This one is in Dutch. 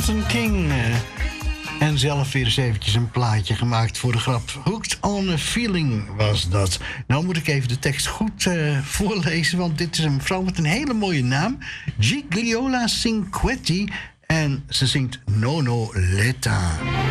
King. En zelf weer eens eventjes een plaatje gemaakt voor de grap. Hooked on a Feeling was dat. Nou moet ik even de tekst goed voorlezen, want dit is een vrouw met een hele mooie naam. Gigliola Cinquetti. En ze zingt Nono Letta.